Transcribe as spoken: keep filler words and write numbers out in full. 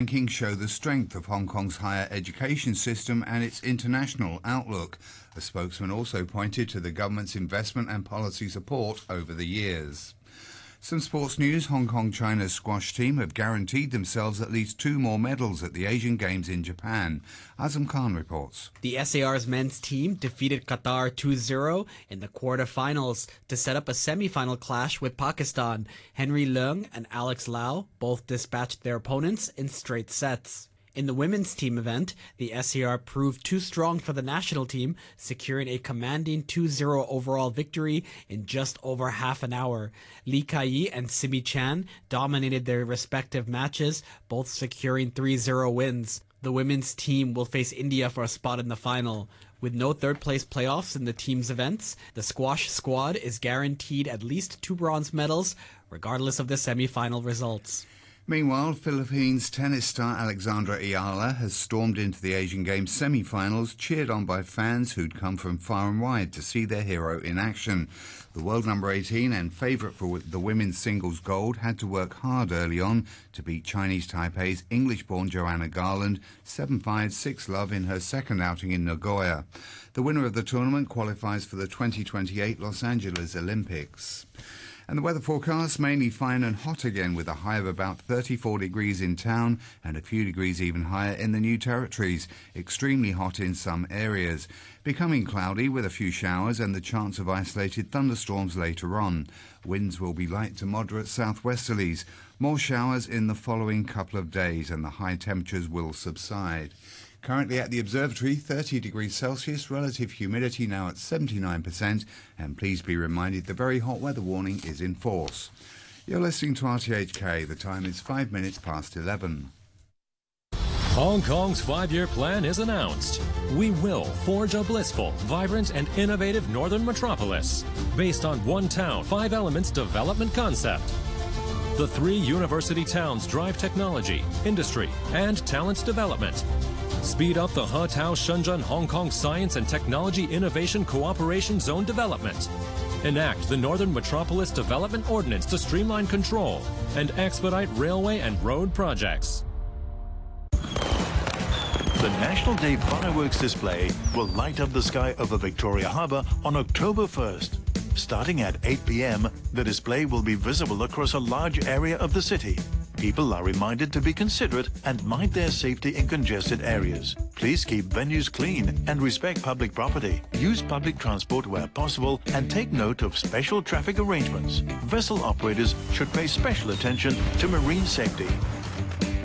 rankings show the strength of Hong Kong's higher education system and its international outlook. A spokesman also pointed to the government's investment and policy support over the years. Some sports news. Hong Kong China's squash team have guaranteed themselves at least two more medals at the Asian Games in Japan. Azam Khan reports. The S A R's men's team defeated Qatar two zero in the quarterfinals to set up a semi-final clash with Pakistan. Henry Leung and Alex Lau both dispatched their opponents in straight sets. In the women's team event, the S A R proved too strong for the national team, securing a commanding two zero overall victory in just over half an hour. Li Kai and Simi Chan dominated their respective matches, both securing three zero wins. The women's team will face India for a spot in the final. With no third-place playoffs in the team's events, the squash squad is guaranteed at least two bronze medals, regardless of the semi-final results. Meanwhile, Philippines tennis star Alexandra Ayala has stormed into the Asian Games semi-finals, cheered on by fans who'd come from far and wide to see their hero in action. The world number eighteen and favourite for the women's singles gold had to work hard early on to beat Chinese Taipei's English-born Joanna Garland seven five, six love in her second outing in Nagoya. The winner of the tournament qualifies for the twenty twenty-eight Los Angeles Olympics. And the weather forecast, mainly fine and hot again with a high of about thirty-four degrees in town and a few degrees even higher in the New Territories. Extremely hot in some areas. Becoming cloudy with a few showers and the chance of isolated thunderstorms later on. Winds will be light to moderate southwesterlies. More showers in the following couple of days and the high temperatures will subside. Currently at the observatory, thirty degrees Celsius, relative humidity now at seventy-nine percent, and please be reminded the very hot weather warning is in force. You're listening to R T H K. The time is five minutes past eleven. Hong Kong's five-year plan is announced. We will forge a blissful, vibrant, and innovative northern metropolis based on one town, five elements development concept. The three university towns drive technology, industry, and talent development. Speed up the He-Tao Shenzhen Hong Kong Science and Technology Innovation Cooperation Zone development. Enact the Northern Metropolis Development Ordinance to streamline control and expedite railway and road projects. The National Day fireworks display will light up the sky over Victoria Harbour on October first. Starting at eight p m, the display will be visible across a large area of the city. People are reminded to be considerate and mind their safety in congested areas. Please keep venues clean and respect public property. Use public transport where possible and take note of special traffic arrangements. Vessel operators should pay special attention to marine safety.